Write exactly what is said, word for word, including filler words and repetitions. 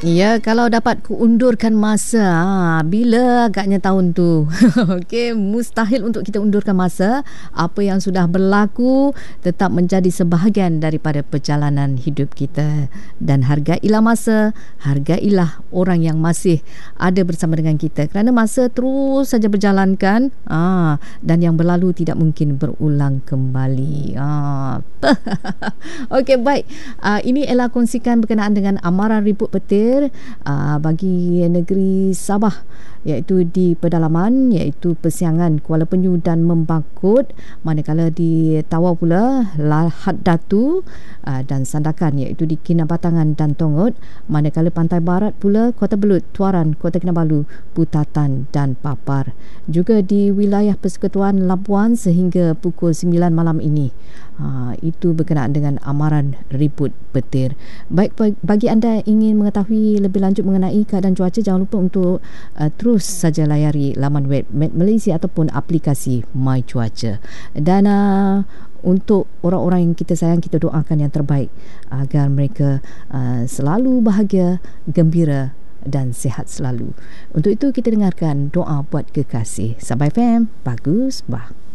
Ya, kalau dapat kuundurkan masa, ha, bila agaknya tahun tu. Okey, mustahil untuk kita undurkan masa. Apa yang sudah berlaku tetap menjadi sebahagian daripada perjalanan hidup kita. Dan hargailah masa, hargailah orang yang masih ada bersama dengan kita. Kerana masa terus saja berjalankan, ha, dan yang berlalu tidak mungkin berulang kembali. Ha. Okey, baik. Uh, ini Ella kongsikan berkenaan dengan amaran ribut petir Uh, bagi negeri Sabah, iaitu di pedalaman, iaitu Persiangan, Kuala Penyu dan Membakut. Manakala di Tawau pula Lahad Datu uh, dan Sandakan, iaitu di Kinabatangan dan Tongot. Manakala pantai barat pula Kota Belud, Tuaran, Kota Kinabalu, Putatan dan Papar. Juga di wilayah Persekutuan Labuan sehingga pukul sembilan malam ini. Ha, itu berkenaan dengan amaran ribut petir. Baik, bagi anda ingin mengetahui lebih lanjut mengenai keadaan cuaca, jangan lupa untuk uh, terus saja layari laman web Met Malaysia ataupun aplikasi My Cuaca. Dan uh, untuk orang-orang yang kita sayang, kita doakan yang terbaik agar mereka uh, selalu bahagia, gembira dan sihat selalu. Untuk itu kita dengarkan doa buat kekasih. Sabah F M, bagus bah.